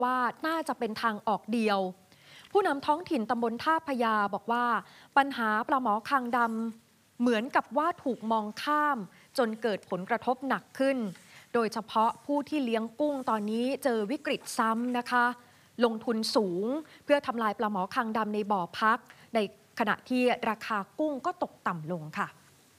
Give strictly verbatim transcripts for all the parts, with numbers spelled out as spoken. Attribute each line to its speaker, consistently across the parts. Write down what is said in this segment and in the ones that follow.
Speaker 1: ว่าน่าจะเป็นทางออกเดียวผู้นำท้องถิ่นตำบลท่าพญาบอกว่าปัญหาปลาหมอคางดำเหมือนกับว่าถูกมองข้ามจนเกิดผลกระทบหนักขึ้นโดยเฉพาะผู้ที่เลี้ยงกุ้งตอนนี้เจอวิกฤตซ้ำนะคะลงทุนสูงเพื่อทำลายปลาหมอคางดำในบ่อพักในขณะที่ราคากุ้งก็ตกต่ำลงค่ะ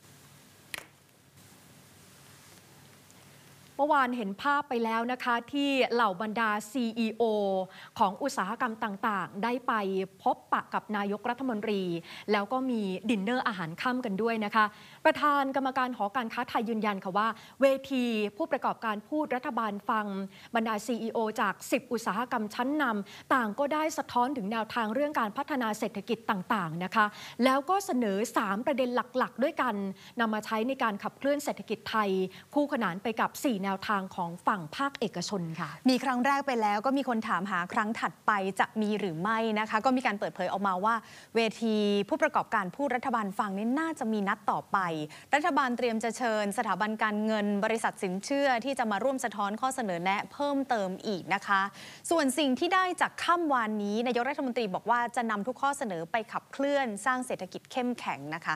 Speaker 1: เมื่อวานเห็นภาพไปแล้วนะคะที่เหล่าบรรดา ซี อี โอ ของอุตสาหกรรมต่างๆได้ไปพบปะกับนายกรัฐมนตรีแล้วก็มีดินเนอร์อาหารค่ำกันด้วยนะคะประธานกรรมการหอการค้าไทยยืนยันค่ะว่าเวทีผู้ประกอบการพูดรัฐบาลฟังบรรดา ซี อี โอ จากสิบอุตสาหกรรมชั้นนำต่างก็ได้สะท้อนถึงแนวทางเรื่องการพัฒนาเศรษฐกิจต่างๆนะคะแล้วก็เสนอสามประเด็นหลักๆด้วยกันนำมาใช้ในการขับเคลื่อนเศรษฐกิจไทยคู่ขนานไปกับสี่แนวทางของฝั่งภาคเอกชนค่ะ
Speaker 2: มีครั้งแรกไปแล้วก็มีคนถามหาครั้งถัดไปจะมีหรือไม่นะคะก็มีการเปิดเผยออกมาว่าเวทีผู้ประกอบการพูดรัฐบาลฟังนี่น่าจะมีนัดต่อไปรัฐบาลเตรียมจะเชิญสถาบันการเงินบริษัทสินเชื่อที่จะมาร่วมสะท้อนข้อเสนอแนะเพิ่มเติมอีกนะคะส่วนสิ่งที่ได้จากค่ำวานนี้นายกรัฐมนตรีบอกว่าจะนำทุกข้อเสนอไปขับเคลื่อนสร้างเศรษฐกิจเข้มแข็งนะคะ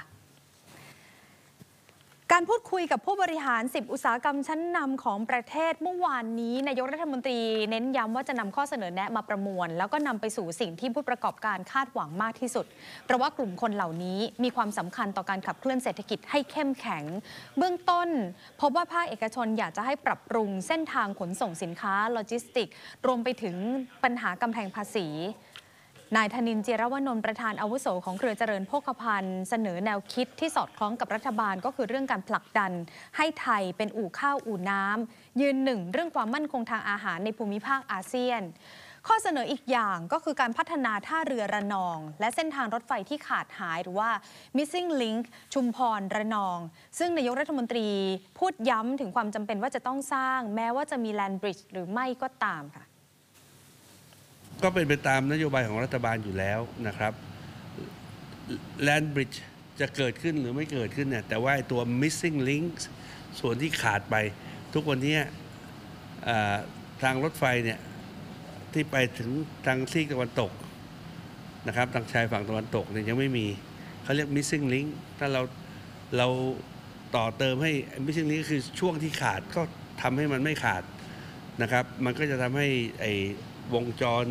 Speaker 2: การพูดคุยกับผู้บริหารสิบอุตสาหกรรมชั้นนำของประเทศเมื่อวานนี้นายกรัฐมนตรีเน้นย้ำว่าจะนำข้อเสนอแนะมาประมวลแล้วก็นำไปสู่สิ่งที่ผู้ประกอบการคาดหวังมากที่สุดเพราะว่ากลุ่มคนเหล่านี้มีความสำคัญต่อการขับเคลื่อนเศรษฐกิจให้เข้มแข็งเบื้องต้นพบว่าภาคเอกชนอยากจะให้ปรับปรุงเส้นทางขนส่งสินค้าโลจิสติกส์รวมไปถึงปัญหากำแพงภาษีนายธนินทร์ จิรวนนท์ประธานอาวุโสของเครือเจริญโภคภัณฑ์เสนอแนวคิดที่สอดคล้องกับรัฐบาลก็คือเรื่องการผลักดันให้ไทยเป็นอู่ข้าวอู่น้ำยืนหนึ่งเรื่องความมั่นคงทางอาหารในภูมิภาคอาเซียนข้อเสนออีกอย่างก็คือการพัฒนาท่าเรือระนองและเส้นทางรถไฟที่ขาดหายหรือว่า missing link ชุมพรระนองซึ่งนายกรัฐมนตรีพูดย้ำถึงความจำเป็นว่าจะต้องสร้างแม้ว่าจะมี land bridge หรือไม่ก็ตามค่ะ
Speaker 3: ก็เป็นไปตามนโยบายของรัฐบาลอยู่แล้วนะครับ Land Bridge จะเกิดขึ้นหรือไม่เกิดขึ้นเนี่ยแต่ว่าตัว missing links ส่วนที่ขาดไปทุกวันนี้ทางรถไฟเนี่ยที่ไปถึงทางซีกตะวันตกนะครับทางชายฝั่งตะวันตกเนี่ยยังไม่มีเขาเรียก missing link ถ้าเราเราต่อเติมให้ missing link คือช่วงที่ขาดก็ทำให้มันไม่ขาดนะครับมันก็จะทำให้ไอ้วงจร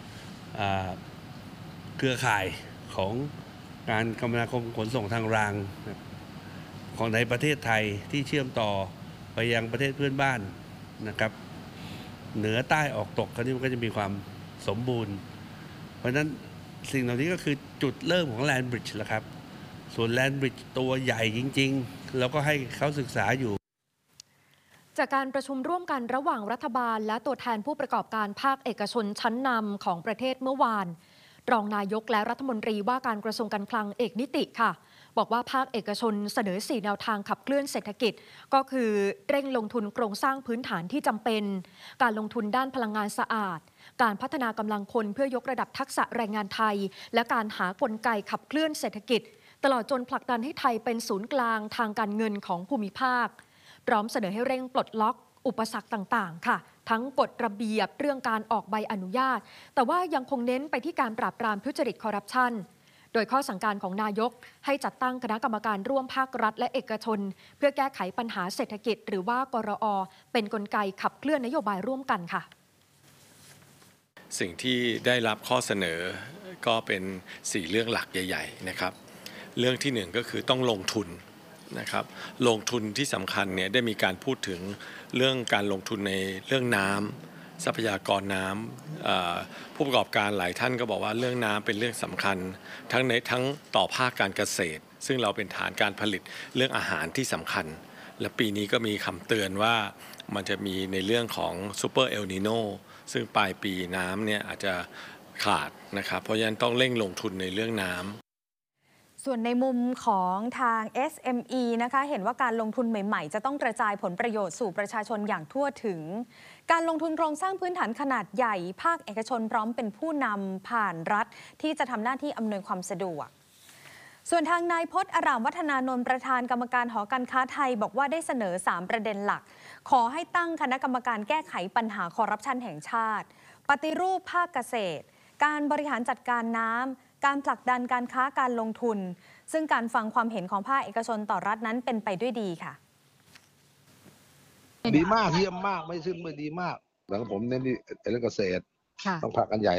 Speaker 3: เครือข่ายของการคมนาคมขนส่งทางรางของในประเทศไทยที่เชื่อมต่อไปยังประเทศเพื่อนบ้านนะครับเหนือใต้ออกตกคราวนี้มันก็จะมีความสมบูรณ์เพราะฉะนั้นสิ่งเหล่านี้ก็คือจุดเริ่มของ Land Bridge แล้วครับส่วน Land Bridge ตัวใหญ่จริงๆเราก็ให้เขาศึกษาอยู่
Speaker 1: จากการประชุมร่วมกันระหว่างรัฐบาลและตัวแทนผู้ประกอบการภาคเอกชนชั้นนำของประเทศเมื่อวานรองนายกและรัฐมนตรีว่าการกระทรวงการคลังเอกนิติค่ะบอกว่าภาคเอกชนเสนอสี่แนวทางขับเคลื่อนเศรษฐกิจก็คือเร่งลงทุนโครงสร้างพื้นฐานที่จำเป็นการลงทุนด้านพลังงานสะอาดการพัฒนากำลังคนเพื่อยกระดับทักษะแรงงานไทยและการหากลไกขับเคลื่อนเศรษฐกิจตลอดจนผลักดันให้ไทยเป็นศูนย์กลางทางการเงินของภูมิภาคพร้อมเสนอให้เร่งปลดล็อกอุปสรรคต่างๆค่ะทั้งกฎระเบียบเรื่องการออกใบอนุญาตแต่ว่ายังคงเน้นไปที่การปราบปรามทุจริตคอร์รัปชันโดยข้อสั่งการของนายกให้จัดตั้งคณะกรรมการร่วมภาครัฐและเอกชนเพื่อแก้ไขปัญหาเศรษฐกิจหรือว่ากรอ.เป็นกลไกขับเคลื่อนนโยบายร่วมกันค่ะ
Speaker 4: สิ่งที่ได้รับข้อเสนอก็เป็นสี่เรื่องหลักใหญ่ๆนะครับเรื่องที่หนึ่งก็คือต้องลงทุนนะครับลงทุนที่สำคัญเนี่ยได้มีการพูดถึงเรื่องการลงทุนในเรื่องน้ำทรัพยากรน้ำผู้ประกอบการหลายท่านก็บอกว่าเรื่องน้ำเป็นเรื่องสำคัญทั้งในทั้งต่อภาคการเกษตรซึ่งเราเป็นฐานการผลิตเรื่องอาหารที่สำคัญและปีนี้ก็มีคำเตือนว่ามันจะมีในเรื่องของซูเปอร์เอลนีโนซึ่งปลายปีน้ำเนี่ยอาจจะขาดนะครับเพราะฉะนั้นต้องเร่งลงทุนในเรื่องน้ำ
Speaker 2: ส่วนในมุมของทาง เอส เอ็ม อี นะคะเห็นว่าการลงทุนใหม่ๆจะต้องกระจายผลประโยชน์สู่ประชาชนอย่างทั่วถึงการลงทุนโครงสร้างพื้นฐานขนาดใหญ่ภาคเอกชนพร้อมเป็นผู้นำผ่านรัฐที่จะทำหน้าที่อำนวยความสะดวกส่วนทางนายพจน์อารามวัฒนานนท์ประธานกรรมการหอการค้าไทยบอกว่าได้เสนอสามประเด็นหลักขอให้ตั้งคณะกรรมการแก้ไขปัญหาคอร์รัปชันแห่งชาติปฏิรูปภาคเกษตร การบริหารจัดการน้ำการผลักดันการค้าการลงทุน ซึ่งการฟังความเห็นของภาคเอกชนต่อรัฐนั้นเป็นไปด้วยดีค่ะ
Speaker 5: ดีมากเยี่ยมมากไม่ซึ่งไม่ดีมากแล้วผมเน้นที่เรื่องเกษตรต้องผลักกันใหญ่